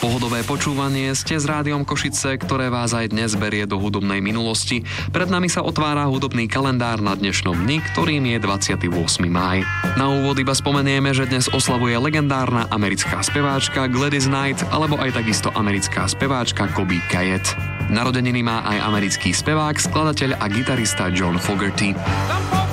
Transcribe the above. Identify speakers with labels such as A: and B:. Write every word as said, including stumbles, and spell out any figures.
A: Pohodové počúvanie ste s Rádiom Košice, ktoré vás aj dnes berie do hudobnej minulosti. Pred nami sa otvára hudobný kalendár na dnešnom dni, ktorým je dvadsiateho ôsmeho mája. Na úvod iba spomenieme, že dnes oslavuje legendárna americká speváčka Gladys Knight alebo aj takisto americká speváčka Koby Kayet. Narodeniny má aj americký spevák, skladateľ a gitarista John Fogerty.